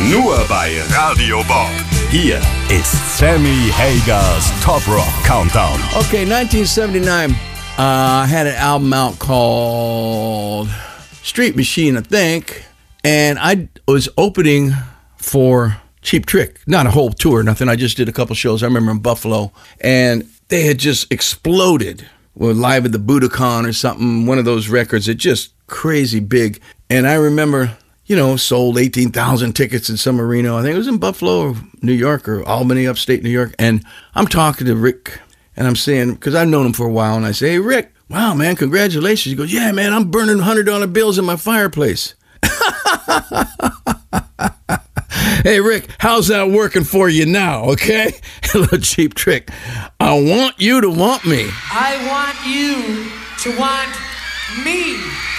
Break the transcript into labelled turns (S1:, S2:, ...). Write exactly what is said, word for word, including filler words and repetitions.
S1: Nur bei Radio Bob. Hier ist Sammy Hagar's Top Rock Countdown.
S2: Okay, nineteen seventy-nine, uh, I had an album out called Street Machine, I think, and I was opening for Cheap Trick. Not a whole tour, nothing. I just did a couple shows. I remember in Buffalo, and they had just exploded with Live at the Budokan or something, one of those records. It just crazy big. And I remember, you know, sold eighteen thousand tickets in some arena. I think it was in Buffalo or New York or Albany, upstate New York. And I'm talking to Rick, and I'm saying, because I've known him for a while, and I say, hey, Rick, wow, man, congratulations. He goes, yeah, man, I'm burning one hundred dollar bills in my fireplace. Hey, Rick, how's that working for you now, okay? A little Cheap Trick. I want you to want me.
S3: I want you to want me.